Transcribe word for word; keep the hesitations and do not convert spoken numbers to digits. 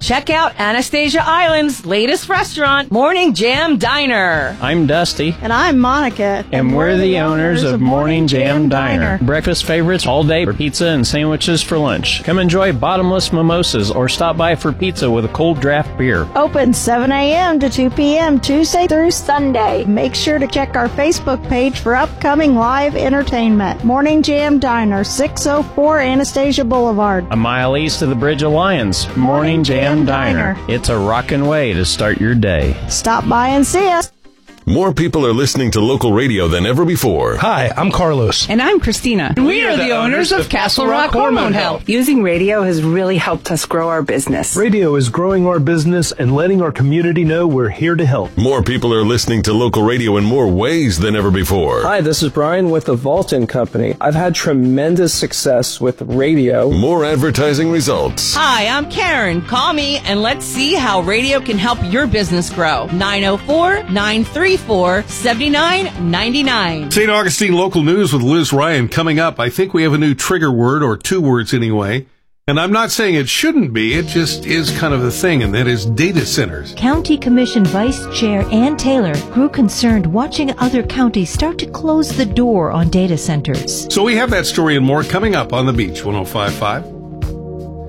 Check out Anastasia Island's latest restaurant, Morning Jam Diner. I'm Dusty. And I'm Monica. And, and we're, we're the, the owners, owners of Morning Jam, Jam Diner. Diner. Breakfast favorites all day for pizza and sandwiches for lunch. Come enjoy bottomless mimosas or stop by for pizza with a cold draft beer. Open seven a.m. to two p.m. Tuesday through Sunday. Make sure to check our Facebook page for upcoming live entertainment. Morning Jam Diner, six oh four Anastasia Boulevard. A mile east of the Bridge of Lions. Morning, Morning Jam, Jam Diner. Diner. It's a rockin' way to start your day. Stop by and see us. More people are listening to local radio than ever before. Hi, I'm Carlos. And I'm Christina. And we, we are the, the owners of Castle Rock Hormone Health. Using radio has really helped us grow our business. Radio is growing our business and letting our community know we're here to help. More people are listening to local radio in more ways than ever before. Hi, this is Brian with the Vaulton Company. I've had tremendous success with radio. More advertising results. Hi, I'm Karen. Call me and let's see how radio can help your business grow. nine oh four, nine three four, seven nine nine nine. Saint Augustine Local News with Liz Ryan coming up. I think we have a new trigger word, or two words anyway. And I'm not saying it shouldn't be, it just is kind of the thing, and that is data centers. County Commission Vice Chair Ann Taylor grew concerned watching other counties start to close the door on data centers. So we have that story and more coming up on The Beach one oh five point five.